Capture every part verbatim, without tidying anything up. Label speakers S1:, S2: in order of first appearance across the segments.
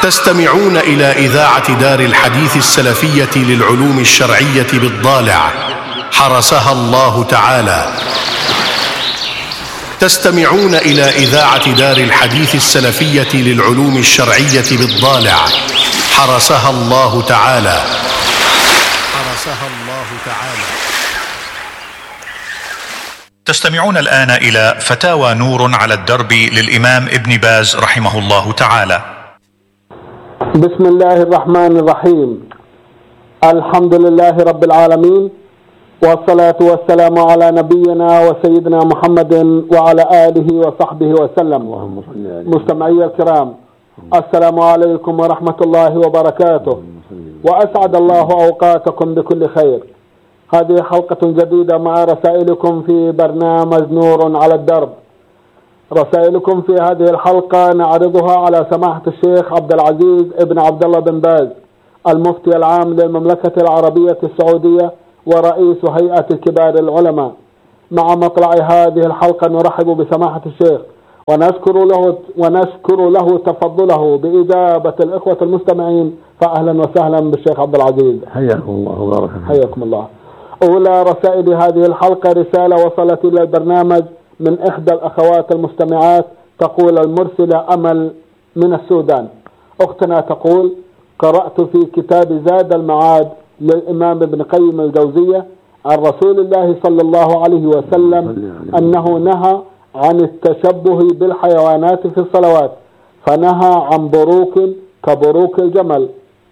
S1: تستمعون إلى إذاعة دار الحديث السلفية للعلوم الشرعية بالضالع حرسها الله تعالى. تستمعون إلى إذاعة دار الحديث السلفية للعلوم الشرعية بالضالع حرسها الله تعالى. حرسها الله تعالى.
S2: تستمعون الآن إلى فتاوى نور على الدرب للإمام ابن باز رحمه الله تعالى.
S3: بسم الله الرحمن الرحيم. الحمد لله رب العالمين، والصلاة والسلام على نبينا وسيدنا محمد وعلى آله وصحبه وسلم. مستمعي الكرام، السلام عليكم ورحمة الله وبركاته، وأسعد الله أوقاتكم بكل خير. هذه حلقة جديدة مع رسائلكم في برنامج نور على الدرب. رسائلكم في هذه الحلقة نعرضها على سماحة الشيخ عبد العزيز ابن عبد الله بن باز، المفتي العام للمملكة العربية السعودية ورئيس هيئة كبار العلماء. مع مطلع هذه الحلقة نرحب بسماحة الشيخ ونشكر له ونشكر له تفضله بإجابة الإخوة المستمعين. فأهلا وسهلا بالشيخ عبد العزيز،
S4: حياكم الله وبارك فيكم.
S3: حياكم الله. أولى رسائل هذه الحلقة رسالة وصلت إلى البرنامج من إحدى الأخوات المستمعات، تقول المرسلة أمل من السودان. أختنا تقول: قرأت في كتاب زاد المعاد للإمام ابن قيم الجوزية عن رسول الله صلى الله عليه وسلم أنه نهى عن التشبه بالحيوانات في الصلوات، فنهى عن بروك كبروك الجمل،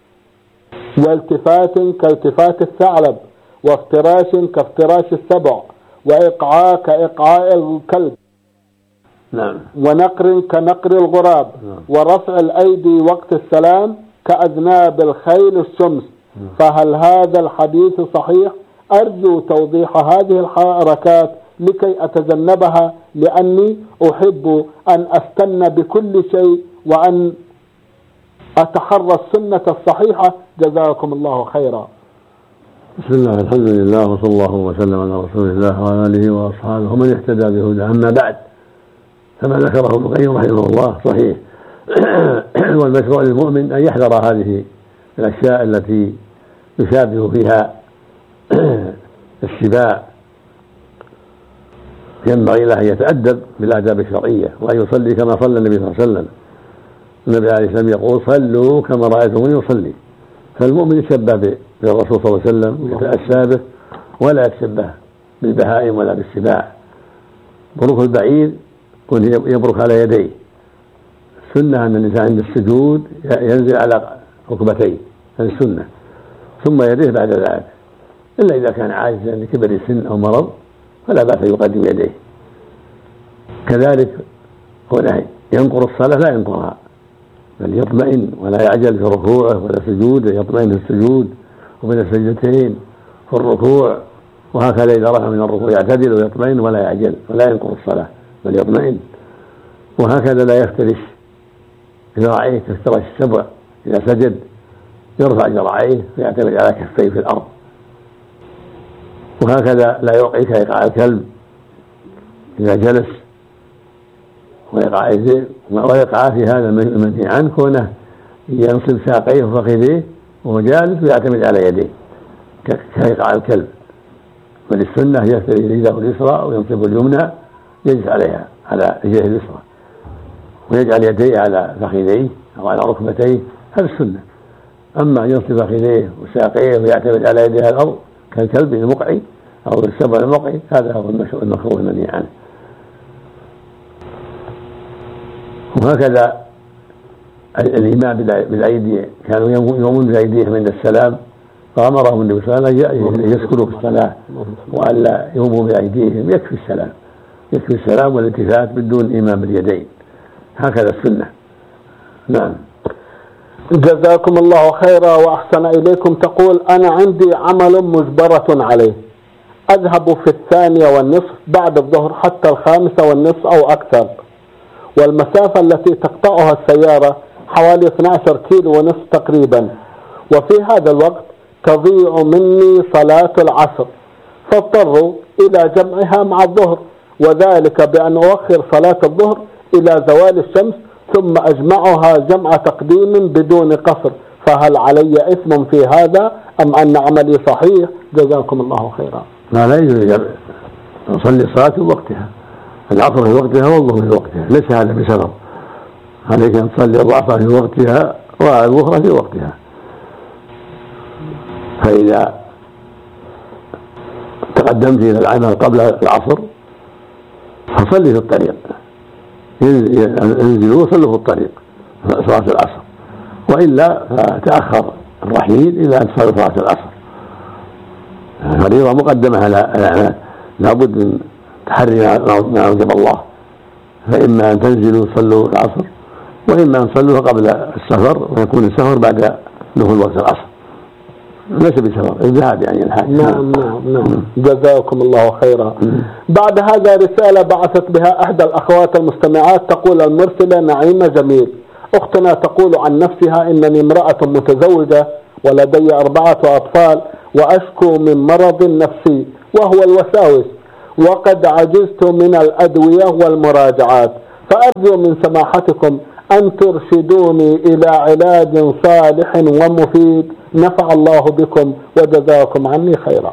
S3: والتفات كالتفات الثعلب، وافتراش كافتراش السبع، وإقعاء كإقعاء الكلب،
S4: نعم،
S3: ونقر كنقر الغراب، نعم، ورفع الأيدي وقت السلام كأذناب الخيل الشمس. نعم. فهل هذا الحديث صحيح؟ أرجو توضيح هذه الحركات لكي أتجنبها، لأني أحب أن أستنى بكل شيء وأن أتحرى السنة الصحيحة. جزاكم الله خيرا.
S4: بسم الله، الحمد لله، وصلى الله وسلم على رسول الله وعلى آله وأصحابه ومن اهتدى بهداه. أما بعد، فما ذكره ابن القيم رحمه الله صحيح. والمشروع للمؤمن أن يحذر هذه الأشياء التي يشابه فيها السباع. ينبغي له أن يتأدب بالآداب الشرعية وأن يصلي كما صلى النبي صلى الله عليه وسلم. النبي عليه السلام يقول: صلوا كما رأيتموني يصلي. فالمؤمن يتشبه بالرسول صلى الله عليه وسلم ويتأسى به، ولا يتشبه بالبهائم ولا بالسباع. بروك البعير يكون يبرك على يديه. السنة أن الإنسان عند السجود ينزل على ركبتيه، هذه السنة، ثم يديه بعد ذلك، إلا إذا كان عاجزا لكبر السن أو مرض فلا بأس يقدم يديه. كذلك هنا ينقر الصلاة لا ينقرها، بل يطمئن ولا يعجل في ركوعه ولا سجوده، يطمئن في السجود وبين السجدتين في الركوع، وهكذا إذا رفع من الركوع يعتدل ويطمئن ولا يعجل ولا ينقر الصلاة بل يطمئن. وهكذا لا يفترش ذراعيه كافتراش السبع، إذا سجد يرفع ذراعيه ويعتمد على كفيه في الأرض. وهكذا لا يوقع كإيقاع الكلب إذا جلس، ويقع في هذا المنهي عنه كونه ينصب ساقيه وفخذيه وهو جالس ويعتمد على يديه كإيقاع الكلب. وللسنة يفترش يده اليسرى وينصب اليمنى يجلس عليها على رجله اليسرى، ويجعل يديه على فخذيه أو على ركبتيه، هذا السنة. أما أن ينصب فخذيه وساقيه ويعتمد على يديه الأرض كالكلب المقعي أو السبع المقعي، هذا هو المكروه المنهي عنه. وهكذا الإيمان بالأيدي، كانوا يومون بأيديهم عند السلام، فأمرهم النبي صلى الله عليه وسلم أن يسكنوا في الصلاة وألا يوموا بأيديهم، يكفي السلام، يكفي السلام والالتفات بدون إيمان باليدين، هكذا السنة. نعم.
S3: جزاكم الله خيرا وأحسن إليكم. تقول: أنا عندي عمل مجبرة عليه، أذهب في الثانية والنصف بعد الظهر حتى الخامسة والنصف أو أكثر، والمسافة التي تقطعها السيارة حوالي اثني عشر كيلو ونصف تقريبا، وفي هذا الوقت تضيع مني صلاة العصر، فاضطر إلى جمعها مع الظهر، وذلك بأن أؤخر صلاة الظهر إلى زوال الشمس ثم أجمعها جمع تقديم بدون قصر، فهل علي إثم في هذا أم أن عملي صحيح؟ جزاكم الله خيرا.
S4: لا لا يجوز نصلي الصلاة في وقتها، العصر في وقتها والظهر في وقتها، ليس هذا بسبب. عليك أن تصلي العصر في وقتها والظهر في وقتها. فإذا تقدمت إلى العمل قبل العصر فصلي في الطريق، انزلوا وصلوا في الطريق صلاة العصر، وإلا فتأخر الرحيل إلى أن تصلي صلاة العصر. الفريضة مقدمة على الأعمال، لابد من تحري ما أوجب الله، فإما أن تنزلوا تصلوا العصر وإما أن تصلوا قبل السفر، ويكون السفر بعد دخول وقت العصر، ليس بسفر الذهاب يعني الحاج.
S3: نعم نعم نعم جزاكم الله خيرا. بعد هذا رسالة بعثت بها إحدى الأخوات المستمعات، تقول المرسلة نعيمة جميل: أختنا تقول عن نفسها إنني امرأة متزوجة ولدي أربعة أطفال وأشكو من مرض نفسي وهو الوساوس، وقد عجزت من الأدوية والمراجعات، فأرجو من سماحتكم أن ترشدوني إلى علاج صالح ومفيد، نفع الله بكم وجزاكم عني خيرا.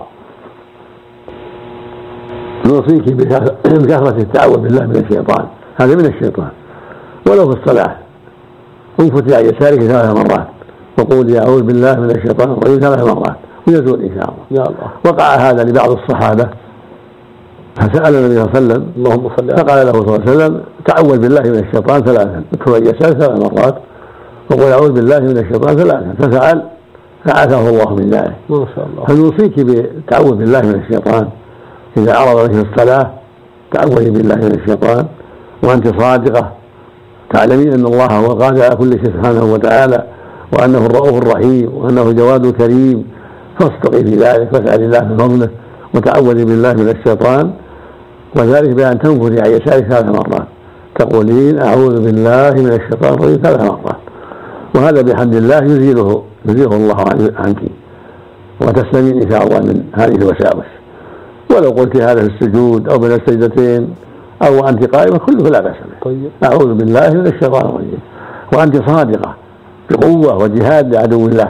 S4: نوصيك بكثرة التعوذ بالله من الشيطان، هذا من الشيطان، ولو في الصلاة انفتي عن يسارك ثلاث مرات وقولي أعوذ بالله من الشيطان الرجيم ثلاث مرات ويزول إن شاء الله.
S3: يا الله.
S4: وقع هذا لبعض الصحابة، فسأل النبي صلى الله عليه وسلم
S3: اللهم صل على
S4: فقال له صلى الله عليه وسلم تعوذ بالله من الشيطان ثلاثا، اذكر اليسار ثلاث مرات وقل أعوذ بالله من الشيطان ثلاثا، ففعل فعافاه الله من ذلك.
S3: ما شاء الله.
S4: فنوصيك بالتعوذ بالله من الشيطان إذا عرض لك في الصلاة، تعوذي بالله من الشيطان وأنت صادقة، تعلمين أن الله هو القادر على كل شيء سبحانه وتعالى، وأنه الرؤوف الرحيم، وأنه جواد كريم، فاصدقي في ذلك واسأل الله بفضله وتعوذي بالله من الشيطان، وذلك بأن تنفذي عن يسارك ثلاث مرات، تقولين أعوذ بالله من الشيطان الرجيم ثلاث مرات، وهذا بحمد الله يزيله يزيله الله عنك وتسلمين إن شاء الله من هذه الوساوس. ولو قلت هذا في السجود أو بين السجدتين أو أنت قائمة كله لا بأس به.
S3: طيب.
S4: أعوذ بالله من الشيطان الرجيم وأنت صادقة بقوة وجهاد لعدو الله.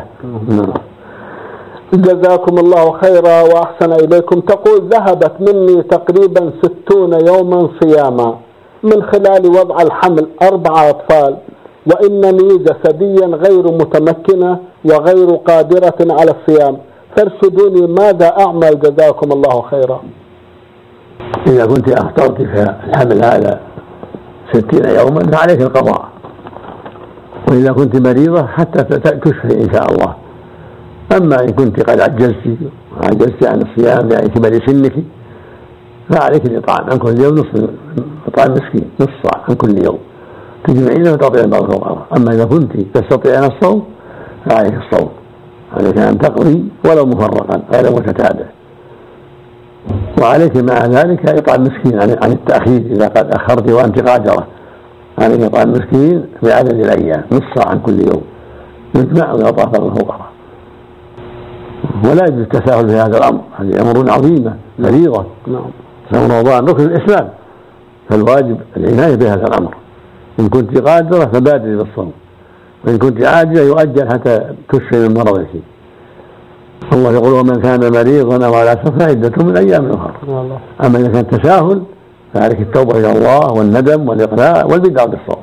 S3: جزاكم الله خيرا وأحسن إليكم. تقول ذهبت مني تقريبا ستون يوما صياما من خلال وضع الحمل أربع أطفال، وإنني جسديا غير متمكنة وغير قادرة على الصيام، فارشدوني ماذا أعمل جزاكم الله خيرا.
S4: إذا كنت أخطرت في الحمل هذا ستين يوما فعليك القضاء، وإذا كنت مريضة حتى تشفي إن شاء الله. أما إن كنت قد عجزت عجزت عن الصيام يعني كبر سنك فعليك الإطعام عن كل يوم نصف إطعام مسكين، نصف صاع عن كل يوم تجمعين وتعطين بعض الفقراء. أما إذا كنت تستطيعين الصوم فعليك الصوم، عليك أن تقضي ولو مفرقا غير متتابع، وعليك مع ذلك إطعام مسكين عن التأخير إذا قد أخرت وأنت قادرة، عليك إطعام مسكين بعدد الأيام نصف صاع عن كل يوم يجمع ويعطى بعض الفقراء. ولا يجوز التساهل في هذا الأمر، هذه أمر عظيمة فريضة.
S3: نعم.
S4: رمضان ركن الإسلام، فالواجب العناية بهذا الأمر. إن كنت قادرة فبادري بالصوم، وإن كنت عاجزة يؤجل حتى تشفي من مرضك. الله يقول ومن كان مريضا أو على سفر عدة من أيام أخرى. أما إذا كان تساهل فعليك التوبة إلى الله والندم والإقلاع والبدع بالصوم.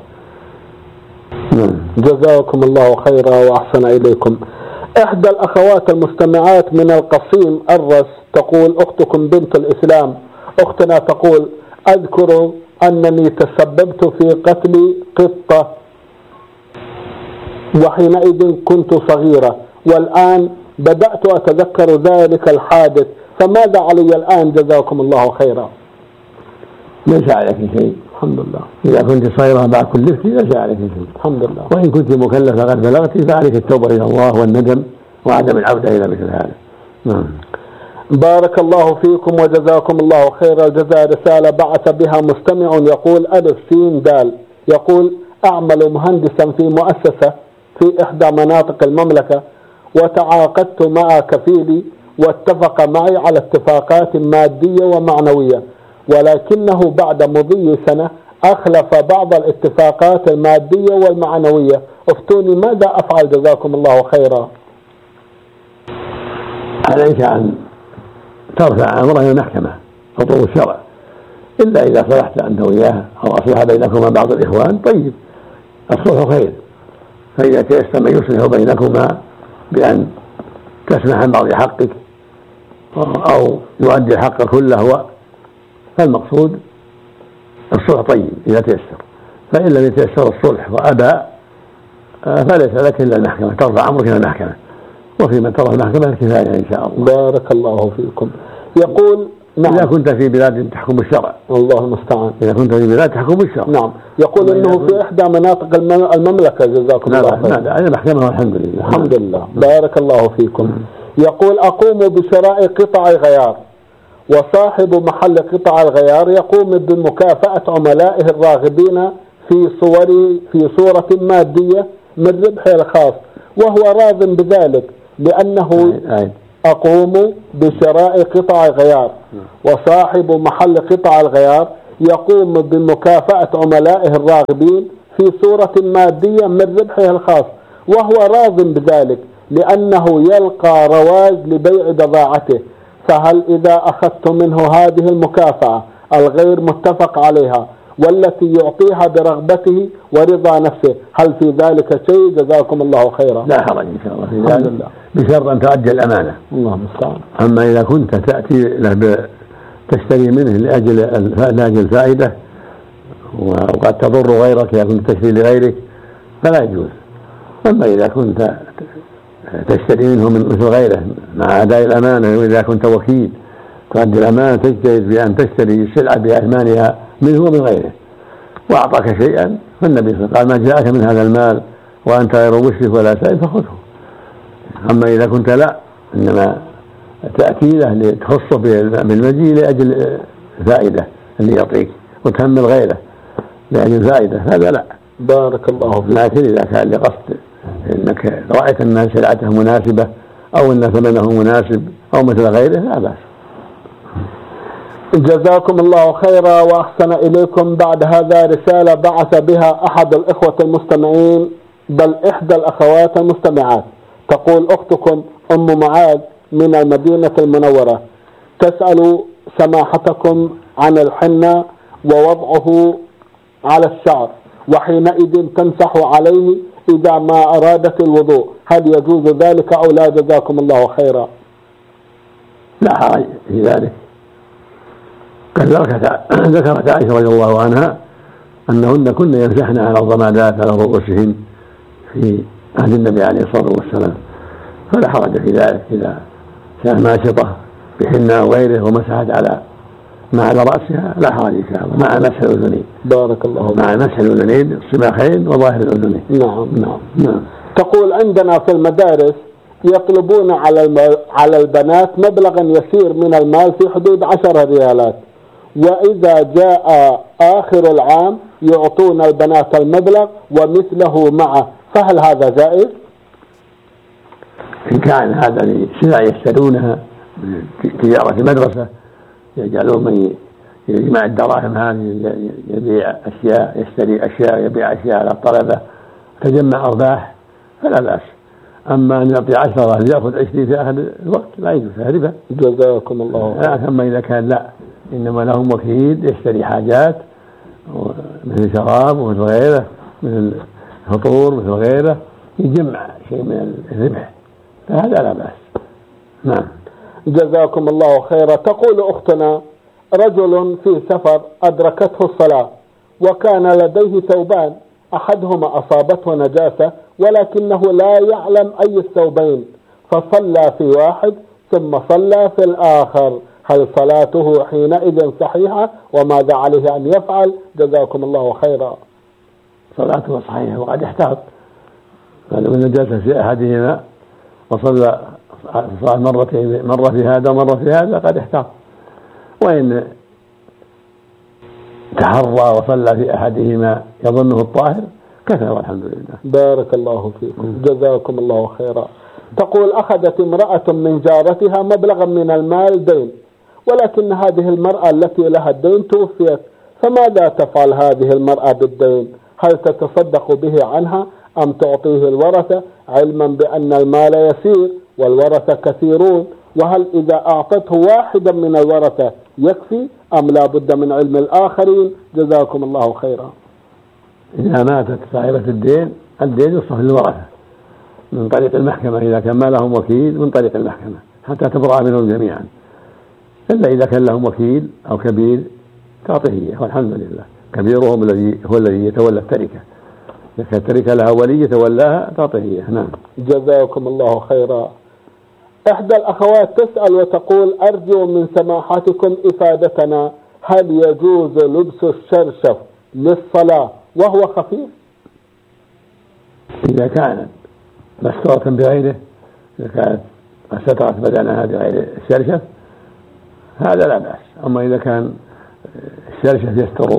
S3: جزاكم الله خيرا وأحسن إليكم. إحدى الأخوات المستمعات من القصيم الرس تقول أختكم بنت الإسلام، أختنا تقول أذكر أنني تسببت في قتل قطة وحينئذ كنت صغيرة، والآن بدأت أتذكر ذلك الحادث، فماذا علي الآن جزاكم الله خيرا؟
S4: ليس عليك شيء الحمد لله. إذا كنت صغيرة بعد كلفتي ليس عليك شيء الحمد لله. وإن كنت مكلفة قد بلغتي فعليك التوبة إلى الله والندم وعدم العودة إلى مثل هذا. نعم.
S3: بارك الله فيكم وجزاكم الله خير الجزاء. رسالة بعث بها مستمع يقول ألف سين دال، يقول أعمل مهندسا في مؤسسة في إحدى مناطق المملكة، وتعاقدت مع كفيلي واتفق معي على اتفاقات مادية ومعنوية، ولكنه بعد مضي سنة أخلف بعض الاتفاقات المادية والمعنوية، افتوني ماذا أفعل جزاكم الله خيرا؟
S4: عليك أن ترفع أمره إلى المحكمة خطوة الشرع، إلا إذا صلحت أنت وياه أو أصلح بينكما بعض الإخوان، طيب الصلح خير. فإذا تيسر من يصلح بينكما بأن تسمح عن بعض حقك أو يؤدي الحق كله، فالمقصود الصلح طيب إذا تيسر. فإن لم يتيسر الصلح وأبى فليس لك إلا المحكمة، ترفع أمرك إلى المحكمة، وفي من ترى المحكمة الكفاية إن شاء الله.
S3: بارك الله فيكم. يقول
S4: نعم. إذا كنت في بلاد تحكم الشرع،
S3: الله المستعان.
S4: إذا كنت في بلاد تحكم الشرع،
S3: نعم. يقول إنه في إحدى مناطق المملكة جزاكم الله خير.
S4: نعم هذه المحكمة والحمد لله.
S3: الحمد لله. بارك الله فيكم. يقول أقوم بشراء قطع غيار، وصاحب محل قطع الغيار يقوم بمكافأة عملائه الراغبين في صور في صورة مادية من ربحه الخاص، وهو راض بذلك لأنه أقوم بشراء قطع غيار، وصاحب محل قطع الغيار يقوم بمكافأة عملائه الراغبين في صورة مادية من ربحه الخاص، وهو راض بذلك لأنه يلقى رواج لبيع بضاعته، فهل إذا أخذت منه هذه المكافأة الغير متفق عليها والتي يعطيها برغبته ورضا نفسه، هل في ذلك شيء؟ جزاكم الله خيرا.
S4: لا حرج إن شاء الله في ذلك، بشرط أن تؤدي الأمانة.
S3: الله المستعان.
S4: أما إذا كنت تأتي له تشتري منه لأجل لأجل الفائدة وقد تضر غيرك إذا كنت تشتري لغيرك فلا يجوز. أما إذا كنت تشتري منه من مثل غيره مع أداء الأمانة، وإذا كنت وكيل تؤدي الأمانة تجتهد بأن تشتري السلعة بأثمانها منه ومن غيره وأعطاك شيئا، فالنبي صلى الله عليه وسلم قال ما جاءك من هذا المال وأنت غير مشرك ولا سائل فخذه. أما إذا كنت لا، إنما تأتي له لتخصه بالمجيء لأجل الفائدة اللي يعطيك وتهمل غيره لأجل الفائدة، هذا لا.
S3: بارك الله فيك.
S4: لكن إذا كان لقصد إنك رأيت أن سلعته مناسبة أو أن ثمنه مناسب أو مثل غيره لا بأس.
S3: جزاكم الله خيرا وأحسن إليكم. بعد هذا رسالة بعث بها أحد الإخوة المستمعين، بل إحدى الأخوات المستمعات، تقول أختكم أم معاذ من المدينة المنورة تسأل سماحتكم عن الحنة ووضعه على الشعر، وحينئذ تمسح عليه إذا ما أرادت الوضوء، هل يجوز ذلك أو لا؟ جزاكم الله خيرا.
S4: لا حرج في ذلك. ذكرت عائشة رضي الله عنها أنهن كن يمسحن على الضمادات على رؤوسهن في عهد النبي عليه الصلاة والسلام، فلا حرج في ذلك إذا كان ماشطة بحنة وغيره ومسحت على ما على رأسها لا حرج إن شاء الله، مع مسح الأذنين.
S3: بارك الله.
S4: مع مسح الأذنين الصباحين وظاهر الأذنين.
S3: نعم نعم نعم. تقول عندنا في المدارس يطلبون على على البنات مبلغا يسير من المال في حدود عشر ريالات، وإذا جاء آخر العام يعطون البنات المبلغ ومثله معه، فهل هذا جائز؟
S4: إن كان هذا لسلع يشترونها تجارة المدرسة يجعلون من يجمع الدراهم هذه يبيع أشياء يشتري أشياء يبيع أشياء على الطلبة تجمع أرباح فلا بأس. أما أن يعطي عشرة يأخذ عشرين في آخر الوقت لا يجوز، هذا
S3: جزاكم الله.
S4: أما إذا كان لا، إنما لهم وكيل يشتري حاجات مثل شراب ومثل غيره مثل فطور مثل غيره يجمع شيء من الربح فهذا لا بأس. نعم.
S3: جزاكم الله خيرا. تقول أختنا رجل في سفر أدركته الصلاة وكان لديه ثوبان، أحدهما أصابته نجاسة ولكنه لا يعلم أي الثوبين، فصلى في واحد ثم صلى في الآخر، هل صلاته حينئذ صحيحة وماذا عليه أن يفعل؟ جزاكم الله خيرا.
S4: صلاته صحيحة وقد احتاط، قال من نجاسة في أحدهما وصلى صلاة مرتين مرة في هذا ومرة في هذا قد احتاط، وإن تحرى وصلى في أحدهما يظنه الطاهر كفى والحمد لله.
S3: بارك الله فيكم. جزاكم الله خيرا. تقول أخذت امرأة من جارتها مبلغا من المال دين، ولكن هذه المرأة التي لها الدين توفيت، فماذا تفعل هذه المرأة بالدين؟ هل تتصدق به عنها أم تعطيه الورثة، علما بأن المال يسير والورثة كثيرون؟ وهل إذا أعطته واحدا من الورثة يكفي أم لا بد من علم الآخرين؟ جزاكم الله خيرا.
S4: إذا ماتت صاحبة الدين الدين يصرف للورثة من طريق المحكمة، إذا كان ما لهم وكيل من طريق المحكمة حتى تبرأ منهم جميعا، إلا إذا كان لهم وكيل أو كبير تعطيه، والحمد لله. كبيرهم الذي هو الذي يتولى التركة، إذا كانت التركة لها ولي يتولاها تعطيه. نعم.
S3: جزاكم الله خيرا. إحدى الأخوات تسأل وتقول: أرجو من سماحتكم إفادتنا، هل يجوز لبس الشرشف للصلاة وهو خفيف؟
S4: إذا كانت مستورة بغيره، إذا كانت سترت بدنها بغير الشرشف هذا لا بأس. أما إذا كان الشرشف يستر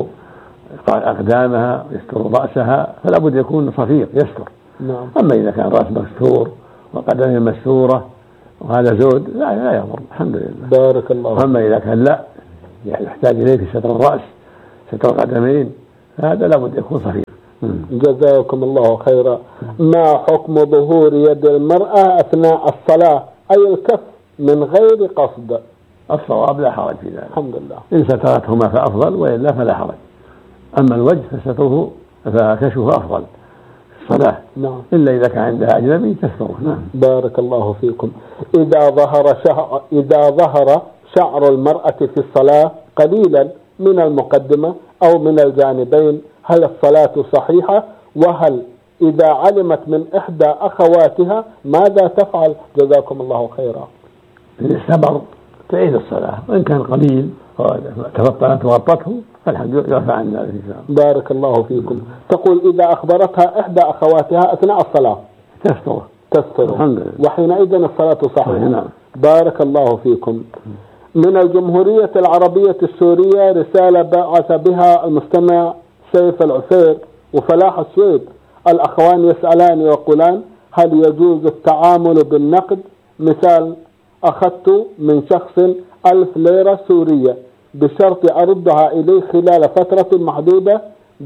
S4: أقدامها يستر رأسها فلا بد يكون صفيق يستر.
S3: نعم.
S4: أما إذا كان رأس مستور وقدمه مستورة وهذا زود لا لا يضر، الحمد لله.
S3: بارك الله.
S4: أما إذا كان لا يحتاج إليه في ستر الرأس ستر القدمين هذا لا بد يكون صفيق.
S3: جزاكم الله خيرا. ما حكم ظهور يد المرأة أثناء الصلاة أي الكف من غير قصد؟
S4: الصواب لا حرج في ذلك،
S3: الحمد لله.
S4: إن سترتهما فأفضل وإلا فلا حرج. أما الوجه فستره فكشفه أفضل الصلاة.
S3: نعم.
S4: إلا إذا كان عندها أجنبي تستره. نعم.
S3: بارك الله فيكم. إذا ظهر شعر إذا ظهر شعر المرأة في الصلاة قليلا من المقدمة أو من الجانبين هل الصلاة صحيحة؟ وهل إذا علمت من إحدى أخواتها ماذا تفعل؟ جزاكم الله خيرا.
S4: إن استمر تعيد الصلاة، وإن كان قليل تفطنت وغطته فالحمد لله يرفع عن ذلك.
S3: بارك الله فيكم. تقول: إذا أخبرتها إحدى أخواتها أثناء الصلاة
S4: تستر
S3: تستر وحينئذ الصلاة صحيحة.
S4: نعم.
S3: بارك الله فيكم. من الجمهورية العربية السورية رسالة بعث بها المستمع سيف العفير وفلاح السويد. الأخوان يسألان ويقولان: هل يجوز التعامل بالنقد؟ مثال: أخذت من شخص ألف ليرة سورية بشرط أردها إليه خلال فترة محدودة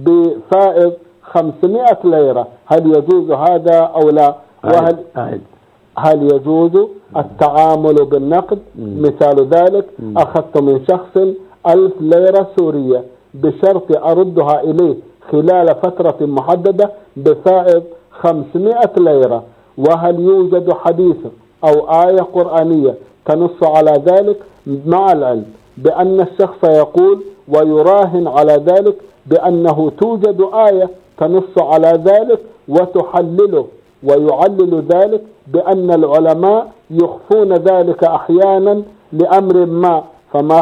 S3: بفائض خمسمائة ليرة، هل يجوز هذا أو لا؟ وهل هل يجوز التعامل بالنقد؟ مثال ذلك: أخذت من شخص ألف ليرة سورية بشرط أردها إليه خلال فترة محددة بفائض خمسمائة ليرة، وهل يوجد حديث أو آية قرآنية تنص على ذلك، مع العلم بأن الشخص يقول ويراهن على ذلك بأنه توجد آية تنص على ذلك وتحلله ويعلل ذلك بأن العلماء يخفون ذلك أحيانا لأمر ما، فما